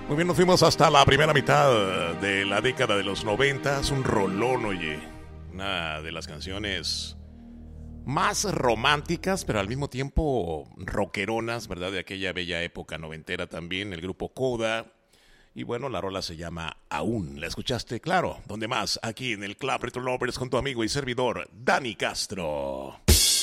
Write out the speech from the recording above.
Muy bien, nos fuimos hasta la primera mitad de la década de los 90. Un rolón, oye. Una de las canciones más románticas, pero al mismo tiempo rockeronas, ¿verdad? De aquella bella época noventera también, el grupo Coda. Y bueno, la rola se llama Aún. ¿La escuchaste? Claro. ¿Dónde más? Aquí en el Club Retro Lovers con tu amigo y servidor, Dani Castro.